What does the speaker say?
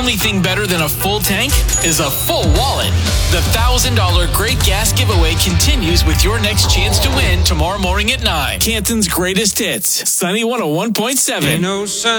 only thing better than a full tank is a full wallet. The $1,000 Great Gas Giveaway continues with your next chance to win tomorrow morning at 9. Canton's greatest hits, Sunny 101.7.